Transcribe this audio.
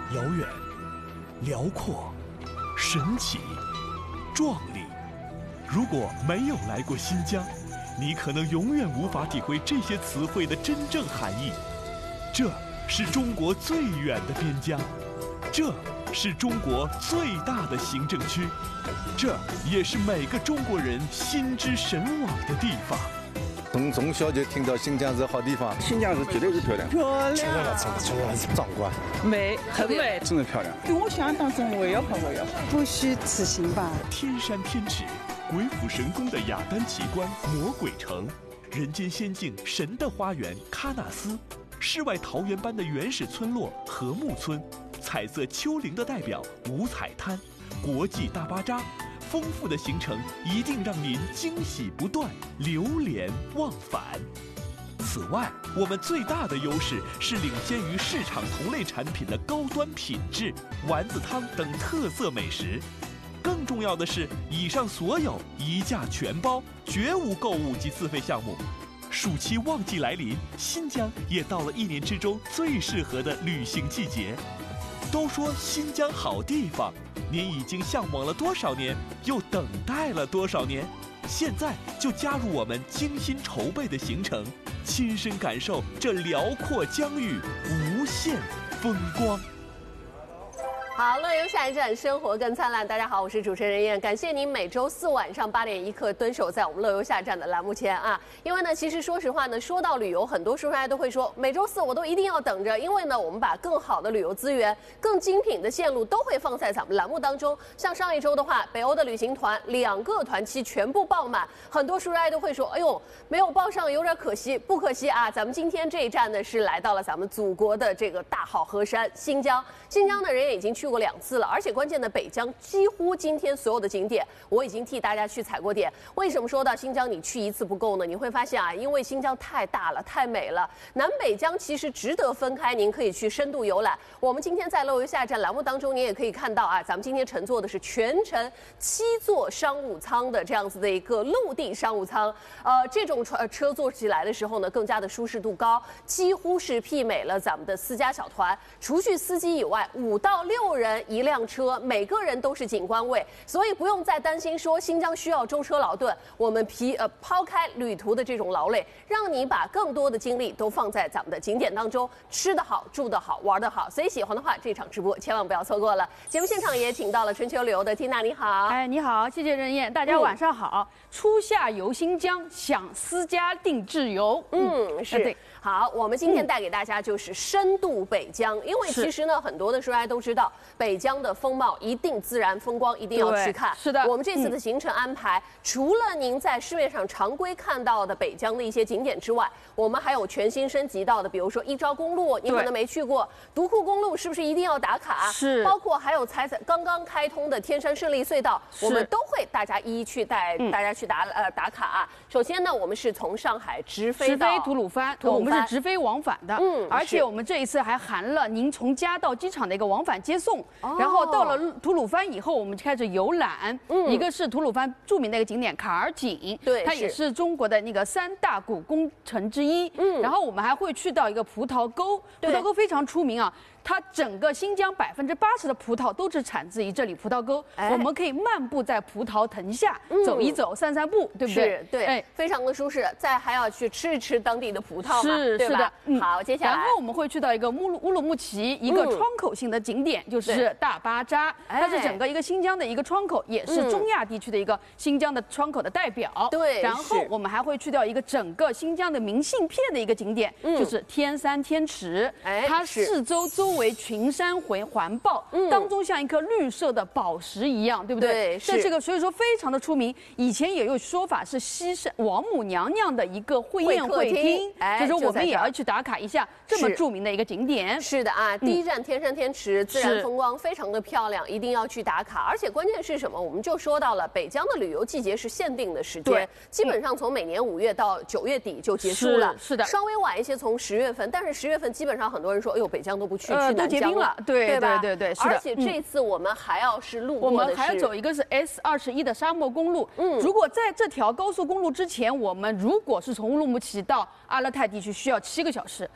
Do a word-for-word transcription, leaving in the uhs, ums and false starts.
遥远、辽阔、神奇、壮丽。如果没有来过新疆，你可能永远无法体会这些词汇的真正含义。这是中国最远的边疆，这是中国最大的行政区，这也是每个中国人心之神往的地方。 从从小就听到新疆是好地方， 新疆是绝对是漂亮， 漂亮， 真的真的很壮观， 美，很美， 真的漂亮。 比我想象中我也要好，我要不虚此行吧。 天山天池，鬼斧神工的雅丹奇观魔鬼城，人间仙境神的花园喀纳斯，世外桃源般的原始村落和睦村，彩色丘陵的代表五彩滩，国际大巴扎。丰富的行程一定让您惊喜不断，流连忘返。此外，我们最大的优势是领先于市场同类产品的高端品质、丸子汤等特色美食。更重要的是，以上所有一价全包，绝无购物及自费项目。暑期旺季来临，新疆也到了一年之中最适合的旅行季节。都说新疆好地方，您已经向往了多少年，又等待了多少年？现在就加入我们精心筹备的行程，亲身感受这辽阔疆域无限风光。 好，乐游下一站，生活更灿烂。大家好，我是主持人燕，感谢您每周四晚上八点一刻蹲守在我们乐游下站的栏目前啊。因为呢，其实说实话呢，说到旅游，很多说出来都会说，每周四我都一定要等着，因为呢，我们把更好的旅游资源、更精品的线路都会放在咱们栏目当中。像上一周的话，北欧的旅行团两个团期全部爆满，很多说出来都会说，哎呦，没有报上有点可惜，不可惜啊。咱们今天这一站呢，是来到了咱们祖国的这个大好河山新疆。新疆的人也已经去过两次了，而且关键的北疆几乎今天所有的景点我已经替大家去踩过点。为什么说到新疆你去一次不够呢？你会发现啊，因为新疆太大了，太美了，南北疆其实值得分开，您可以去深度游览。我们今天在乐游下站栏目当中，您也可以看到啊，咱们今天乘坐的是全程七座商务舱的这样子的一个陆地商务舱，呃，这种车车坐起来的时候呢，更加的舒适度高，几乎是媲美了咱们的私家小团。除去司机以外，五到六人一辆车，每个人都是景观位，所以不用再担心说新疆需要舟车劳顿。我们皮呃抛开旅途的这种劳累，让你把更多的精力都放在咱们的景点当中，吃得好，住得好，玩得好。所以喜欢的话，这场直播千万不要错过了。节目现场也请到了春秋旅游的缇娜，你好。 哎，你好，谢谢任燕，大家晚上好。嗯、初夏游新疆，享私家定制游。 嗯，是。对，好，我们今天带给大家就是深度北疆，因为其实呢，很多的说大家都知道，北疆的风貌一定自然风光一定要去看。 是的， 我们这次的行程安排，嗯、除了您在市面上常规看到的北疆的一些景点之外，我们还有全新升级到的，比如说一招公路，你可能没去过，独库公路是不是一定要打卡？ 是， 包括还有才刚刚开通的天山胜利隧道，我们都会大家一一去带、嗯、大家去打呃打卡啊。首先呢，我们是从上海直飞到直飞吐鲁番，吐鲁番我们是直飞往返的， 嗯， 而且我们这一次还含了您从家到机场的一个往返接送。哦、然后到了吐鲁番以后，我们开始游览。嗯，一个是吐鲁番著名的一个景点卡尔井， 对， 它也是中国的那个三大古工程之一。嗯，然后我们还会去到一个葡萄沟，葡萄沟非常出名啊。它整个新疆百分之八十的葡萄都是产自于这里葡萄沟，哎、我们可以漫步在葡萄藤下、嗯、走一走、散散步，对不对？ 是，对，哎、非常的舒适。再还要去吃一吃当地的葡萄嘛， 是对吧？ 是的、 嗯。好，接下来， 然后我们会去到一个乌鲁乌鲁木齐一个窗口性的景点，嗯、就是大巴扎，它是整个一个新疆的一个窗口，也是中亚地区的一个新疆的窗口的代表。 对。 然后我们还会去到一个整个新疆的明信片的一个景点，嗯、就是天山天池，哎，它四周周围群山环环抱，嗯、当中像一颗绿色的宝石一样，对不对？ 对， 是这个，所以说非常的出名。以前也有说法是西山王母娘娘的一个会宴会厅， 哎， 所以说我们也要去打卡一下这么著名的一个景点。 是的啊，第一站天山天池，自然风光非常的漂亮，一定要去打卡。而且关键是什么？我们就说到了北疆的旅游季节是限定的时间，基本上从每年五月到九月底就结束了。 是的， 稍微晚一些从十月份，但是十月份基本上很多人说，哎呦，北疆都不去，去南疆了。 对对吧？ 对对对，是的。 而且这次我们还要是路过的是， 我们还要走一个是 S 二十一的沙漠公路。嗯，如果在这条高速公路之前，我们如果是从乌鲁木齐到阿勒泰地区需要七个小时，